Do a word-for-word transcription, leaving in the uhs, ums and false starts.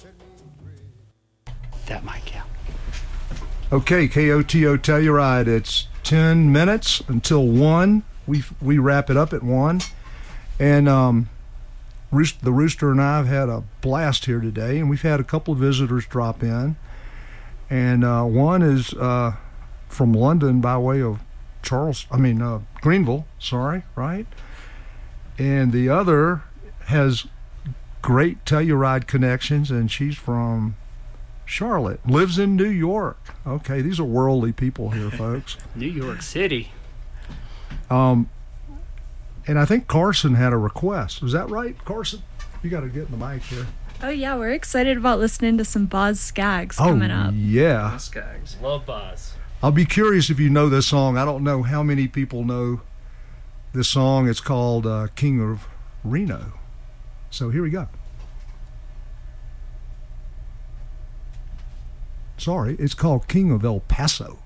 That might count. Okay, K O T O Telluride. It's ten minutes until one. We we wrap it up at one, and um, Roost, the Rooster and I have had a blast here today, and we've had a couple of visitors drop in, and uh, one is uh, from London by way of Charles. I mean uh, Greenville. Sorry, right? And the other has great Telluride connections, and she's from Charlotte, lives in New York. Okay, these are worldly people here, folks. New York City. Um, and I think Carson had a request. Was that right, Carson? You got to get in the mic here. Oh, yeah, we're excited about listening to some Boz Scaggs coming oh, up. yeah. Skaggs. Love Boz. I'll be curious if you know this song. I don't know how many people know this song. It's called uh, King of Reno. So here we go. Sorry, it's called King of El Paso.